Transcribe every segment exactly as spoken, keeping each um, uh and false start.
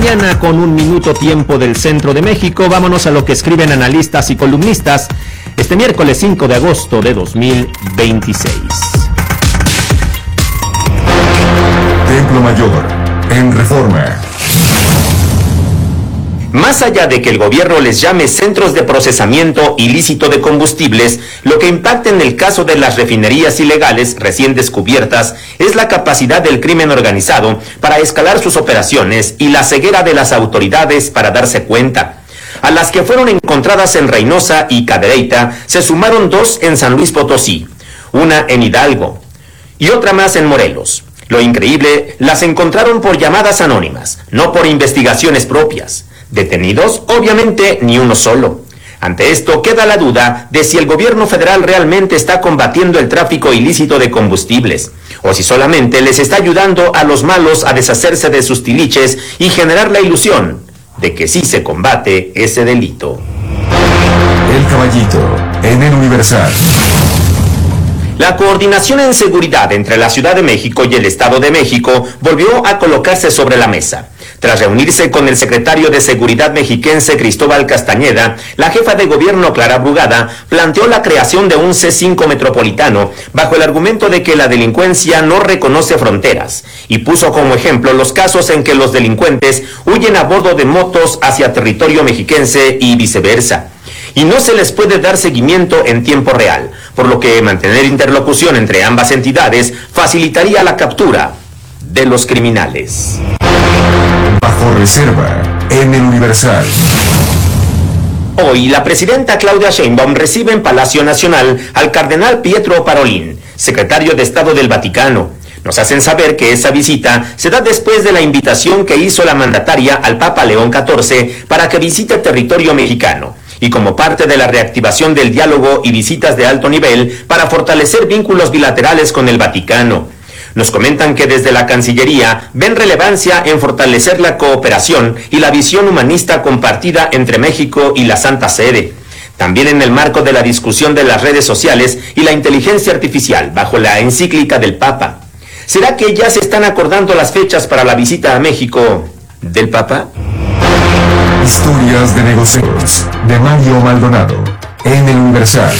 mañana con un minuto tiempo del centro de México. Vámonos a lo que escriben analistas y columnistas este miércoles cinco de agosto de dos mil veintiséis. Templo Mayor, en Reforma. Más allá de que el gobierno les llame centros de procesamiento ilícito de combustibles, lo que impacta en el caso de las refinerías ilegales recién descubiertas es la capacidad del crimen organizado para escalar sus operaciones y la ceguera de las autoridades para darse cuenta. A las que fueron encontradas en Reynosa y Cadereyta se sumaron dos en San Luis Potosí, una en Hidalgo y otra más en Morelos. Lo increíble, las encontraron por llamadas anónimas, no por investigaciones propias. Detenidos, obviamente, ni uno solo. Ante esto queda la duda de si el gobierno federal realmente está combatiendo el tráfico ilícito de combustibles, o si solamente les está ayudando a los malos a deshacerse de sus tiliches y generar la ilusión de que sí se combate ese delito. El Caballito, en el Universal. La coordinación en seguridad entre la Ciudad de México y el Estado de México volvió a colocarse sobre la mesa. Tras reunirse con el secretario de Seguridad mexiquense Cristóbal Castañeda, la jefa de gobierno Clara Brugada planteó la creación de un C cinco metropolitano bajo el argumento de que la delincuencia no reconoce fronteras y puso como ejemplo los casos en que los delincuentes huyen a bordo de motos hacia territorio mexiquense y viceversa. Y no se les puede dar seguimiento en tiempo real, por lo que mantener interlocución entre ambas entidades facilitaría la captura de los criminales. Bajo reserva, en el Universal. Hoy, la presidenta Claudia Sheinbaum recibe en Palacio Nacional al cardenal Pietro Parolin, secretario de Estado del Vaticano. Nos hacen saber que esa visita se da después de la invitación que hizo la mandataria al Papa León catorce para que visite territorio mexicano, y como parte de la reactivación del diálogo y visitas de alto nivel para fortalecer vínculos bilaterales con el Vaticano. Nos comentan que desde la Cancillería ven relevancia en fortalecer la cooperación y la visión humanista compartida entre México y la Santa Sede. También en el marco de la discusión de las redes sociales y la inteligencia artificial bajo la encíclica del Papa. ¿Será que ya se están acordando las fechas para la visita a México del Papa? Historias de negocios, de Mario Maldonado, en el Universal.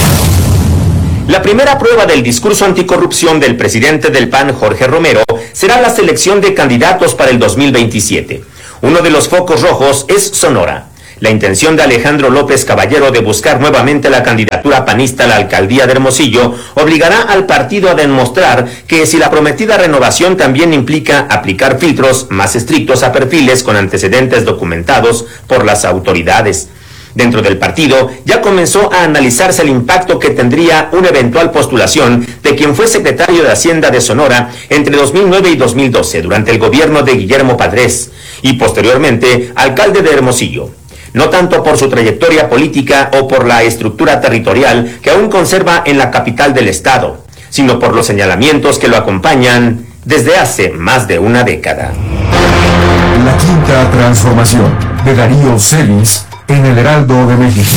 La primera prueba del discurso anticorrupción del presidente del P A N, Jorge Romero, será la selección de candidatos para el dos mil veintisiete. Uno de los focos rojos es Sonora. La intención de Alejandro López Caballero de buscar nuevamente la candidatura panista a la alcaldía de Hermosillo obligará al partido a demostrar que si la prometida renovación también implica aplicar filtros más estrictos a perfiles con antecedentes documentados por las autoridades. Dentro del partido ya comenzó a analizarse el impacto que tendría una eventual postulación de quien fue secretario de Hacienda de Sonora entre dos mil nueve y dos mil doce durante el gobierno de Guillermo Padres y posteriormente alcalde de Hermosillo. No tanto por su trayectoria política o por la estructura territorial que aún conserva en la capital del estado, sino por los señalamientos que lo acompañan desde hace más de una década. La quinta transformación de Darío Celis en el Heraldo de México.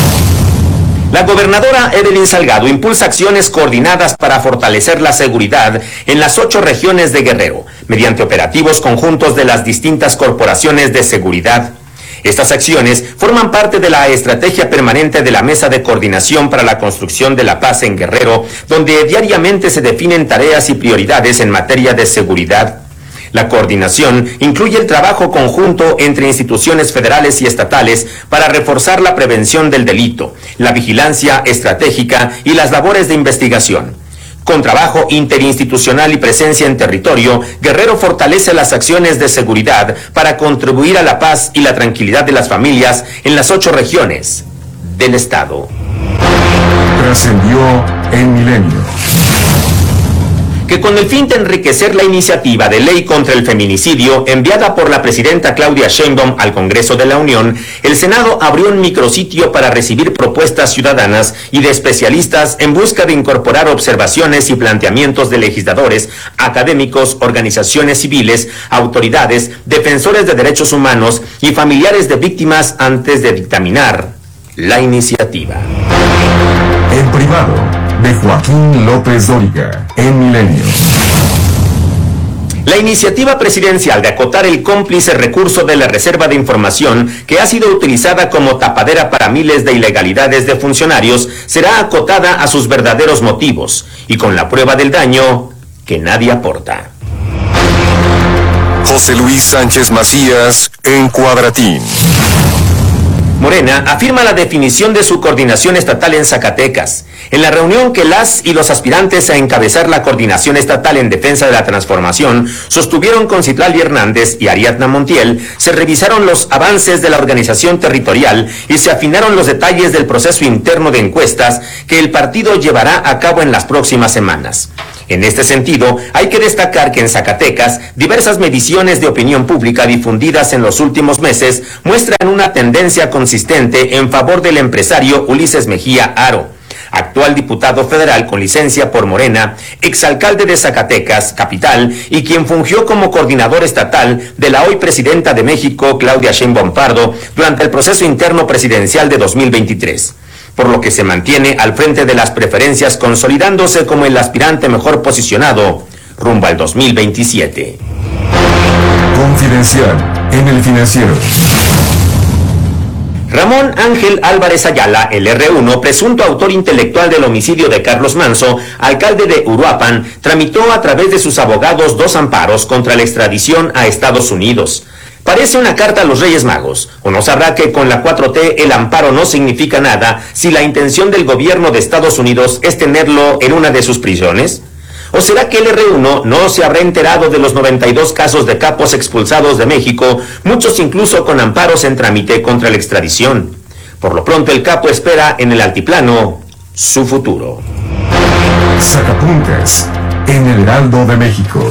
La gobernadora Evelyn Salgado impulsa acciones coordinadas para fortalecer la seguridad en las ocho regiones de Guerrero, mediante operativos conjuntos de las distintas corporaciones de seguridad. Estas acciones forman parte de la estrategia permanente de la Mesa de Coordinación para la Construcción de la Paz en Guerrero, donde diariamente se definen tareas y prioridades en materia de seguridad. La coordinación incluye el trabajo conjunto entre instituciones federales y estatales para reforzar la prevención del delito, la vigilancia estratégica y las labores de investigación. Con trabajo interinstitucional y presencia en territorio, Guerrero fortalece las acciones de seguridad para contribuir a la paz y la tranquilidad de las familias en las ocho regiones del estado. Trascendió en Milenio. Que con el fin de enriquecer la iniciativa de ley contra el feminicidio enviada por la presidenta Claudia Sheinbaum al Congreso de la Unión, el Senado abrió un micrositio para recibir propuestas ciudadanas y de especialistas en busca de incorporar observaciones y planteamientos de legisladores, académicos, organizaciones civiles, autoridades, defensores de derechos humanos y familiares de víctimas antes de dictaminar la iniciativa. En privado, de Joaquín López Dóriga, en Milenio. La iniciativa presidencial de acotar el cómplice recurso de la Reserva de Información, que ha sido utilizada como tapadera para miles de ilegalidades de funcionarios, será acotada a sus verdaderos motivos y con la prueba del daño que nadie aporta. José Luis Sánchez Macías en Cuadratín. Morena afirma la definición de su coordinación estatal en Zacatecas. En la reunión que las y los aspirantes a encabezar la coordinación estatal en defensa de la transformación sostuvieron con Citlali Hernández y Ariadna Montiel, se revisaron los avances de la organización territorial y se afinaron los detalles del proceso interno de encuestas que el partido llevará a cabo en las próximas semanas. En este sentido, hay que destacar que en Zacatecas, diversas mediciones de opinión pública difundidas en los últimos meses muestran una tendencia consistente en favor del empresario Ulises Mejía Haro, actual diputado federal con licencia por Morena, exalcalde de Zacatecas, capital, y quien fungió como coordinador estatal de la hoy presidenta de México, Claudia Sheinbaum Pardo, durante el proceso interno presidencial de dos mil veintitrés. Por lo que se mantiene al frente de las preferencias, consolidándose como el aspirante mejor posicionado rumbo al dos mil veintisiete. Confidencial en El Financiero. Ramón Ángel Álvarez Ayala, el erre uno, presunto autor intelectual del homicidio de Carlos Manso, alcalde de Uruapan, tramitó a través de sus abogados dos amparos contra la extradición a Estados Unidos. Parece una carta a los Reyes Magos, o no sabrá que con la cuatro T el amparo no significa nada si la intención del gobierno de Estados Unidos es tenerlo en una de sus prisiones. ¿O será que el erre uno no se habrá enterado de los noventa y dos casos de capos expulsados de México, muchos incluso con amparos en trámite contra la extradición? Por lo pronto el capo espera en el altiplano su futuro. Sacapuntas en El Heraldo de México.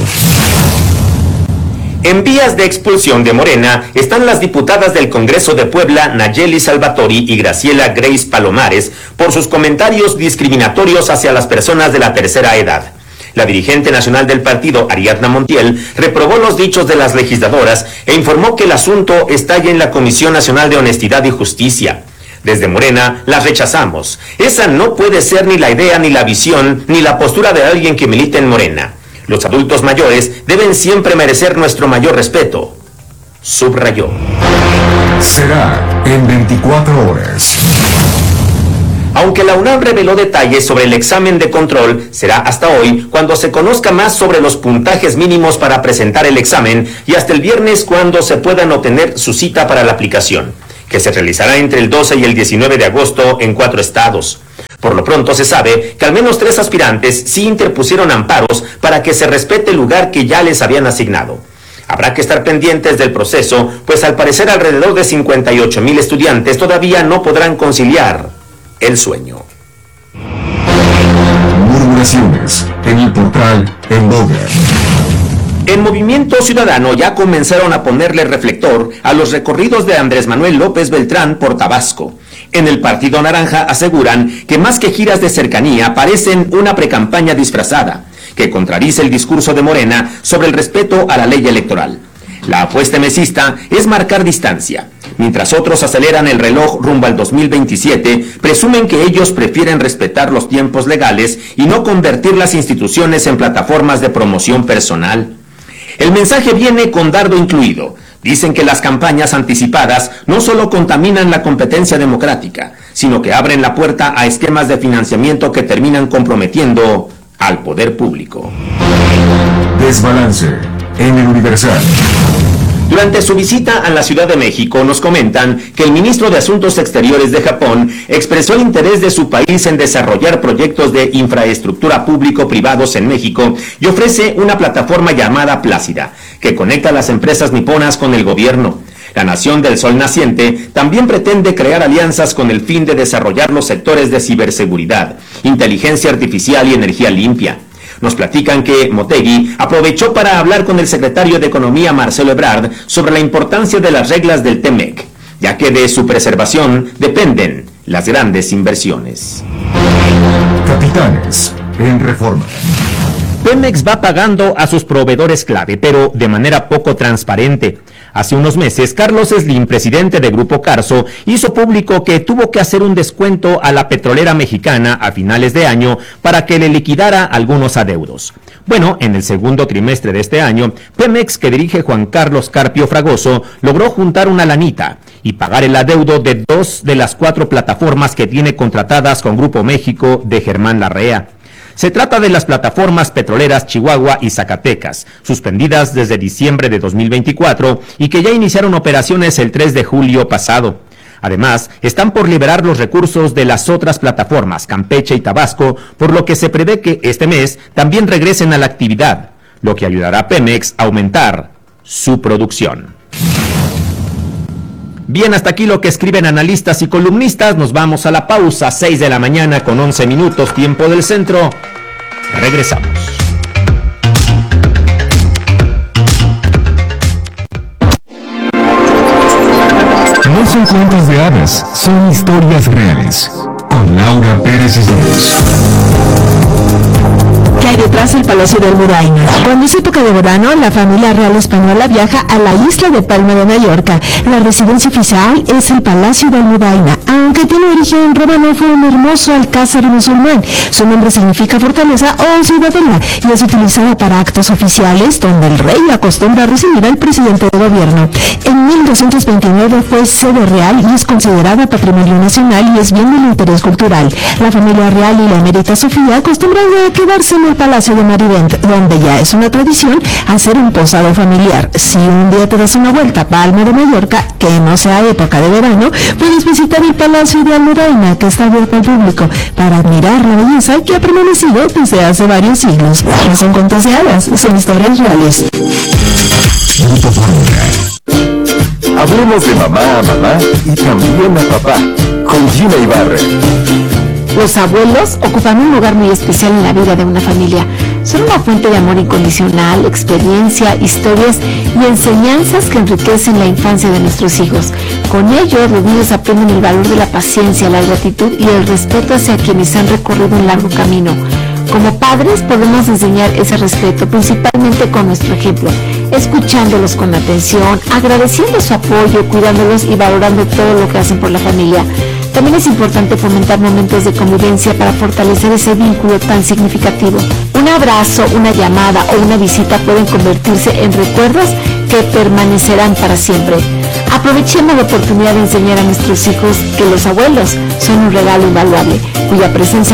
En vías de expulsión de Morena están las diputadas del Congreso de Puebla, Nayeli Salvatori y Graciela Grace Palomares, por sus comentarios discriminatorios hacia las personas de la tercera edad. La dirigente nacional del partido, Ariadna Montiel, reprobó los dichos de las legisladoras e informó que el asunto está ya en la Comisión Nacional de Honestidad y Justicia. Desde Morena las rechazamos. Esa no puede ser ni la idea, ni la visión, ni la postura de alguien que milita en Morena. Los adultos mayores deben siempre merecer nuestro mayor respeto, subrayó. Será en veinticuatro horas. Aunque la UNAM reveló detalles sobre el examen de control, será hasta hoy cuando se conozca más sobre los puntajes mínimos para presentar el examen y hasta el viernes cuando se puedan obtener su cita para la aplicación, que se realizará entre el doce y el diecinueve de agosto en cuatro estados. Por lo pronto se sabe que al menos tres aspirantes sí interpusieron amparos para que se respete el lugar que ya les habían asignado. Habrá que estar pendientes del proceso, pues al parecer alrededor de cincuenta y ocho mil estudiantes todavía no podrán conciliar el sueño. Murmuraciones en el portal En Boga. En Movimiento Ciudadano ya comenzaron a ponerle reflector a los recorridos de Andrés Manuel López Beltrán por Tabasco. En el Partido Naranja aseguran que más que giras de cercanía parecen una precampaña disfrazada, que contradice el discurso de Morena sobre el respeto a la ley electoral. La apuesta mesista es marcar distancia. Mientras otros aceleran el reloj rumbo al dos mil veintisiete, presumen que ellos prefieren respetar los tiempos legales y no convertir las instituciones en plataformas de promoción personal. El mensaje viene con dardo incluido. Dicen que las campañas anticipadas no solo contaminan la competencia democrática, sino que abren la puerta a esquemas de financiamiento que terminan comprometiendo al poder público. Desbalance en El Universal. Durante su visita a la Ciudad de México nos comentan que el ministro de Asuntos Exteriores de Japón expresó el interés de su país en desarrollar proyectos de infraestructura público-privados en México y ofrece una plataforma llamada Plácida, que conecta a las empresas niponas con el gobierno. La nación del sol naciente también pretende crear alianzas con el fin de desarrollar los sectores de ciberseguridad, inteligencia artificial y energía limpia. Nos platican que Motegi aprovechó para hablar con el secretario de Economía Marcelo Ebrard sobre la importancia de las reglas del T M E C, ya que de su preservación dependen las grandes inversiones. Capitanes en Reforma. Pemex va pagando a sus proveedores clave, pero de manera poco transparente. Hace unos meses, Carlos Slim, presidente de Grupo Carso, hizo público que tuvo que hacer un descuento a la petrolera mexicana a finales de año para que le liquidara algunos adeudos. Bueno, en el segundo trimestre de este año, Pemex, que dirige Juan Carlos Carpio Fragoso, logró juntar una lanita y pagar el adeudo de dos de las cuatro plataformas que tiene contratadas con Grupo México de Germán Larrea. Se trata de las plataformas petroleras Chihuahua y Zacatecas, suspendidas desde diciembre de dos mil veinticuatro y que ya iniciaron operaciones el tres de julio pasado. Además, están por liberar los recursos de las otras plataformas, Campeche y Tabasco, por lo que se prevé que este mes también regresen a la actividad, lo que ayudará a Pemex a aumentar su producción. Bien, hasta aquí lo que escriben analistas y columnistas. Nos vamos a la pausa, seis de la mañana con once minutos, tiempo del centro. Regresamos. No son cuentos de hadas, son historias reales. Con Laura Pérez Islas. ¿Qué hay detrás del Palacio de Almudaina? Cuando es época de verano, la familia real española viaja a la isla de Palma de Mallorca. La residencia oficial es el Palacio de Almudaina. Aunque tiene origen romano, fue un hermoso alcázar musulmán. Su nombre significa fortaleza o ciudadela y es utilizada para actos oficiales donde el rey acostumbra a recibir al presidente de gobierno. En mil doscientos veintinueve fue sede real y es considerada patrimonio nacional y es bien del interés cultural. La familia real y la emérita Sofía acostumbran a quedarse en el Palacio de Marivent, donde ya es una tradición hacer un posado familiar. Si un día te das una vuelta a Palma de Mallorca, que no sea época de verano, puedes visitar el Palacio de Almudaina, que está abierto al público, para admirar la belleza que ha permanecido desde hace varios siglos. No son cuentos de hadas, son historias reales. Hablemos de mamá a mamá y también a papá, con Gina Ibarra. Los abuelos ocupan un lugar muy especial en la vida de una familia. Son una fuente de amor incondicional, experiencia, historias y enseñanzas que enriquecen la infancia de nuestros hijos. Con ello, los niños aprenden el valor de la paciencia, la gratitud y el respeto hacia quienes han recorrido un largo camino. Como padres podemos enseñar ese respeto principalmente con nuestro ejemplo, escuchándolos con atención, agradeciendo su apoyo, cuidándolos y valorando todo lo que hacen por la familia. También es importante fomentar momentos de convivencia para fortalecer ese vínculo tan significativo. Un abrazo, una llamada o una visita pueden convertirse en recuerdos que permanecerán para siempre. Aprovechemos la oportunidad de enseñar a nuestros hijos que los abuelos son un regalo invaluable, cuya presencia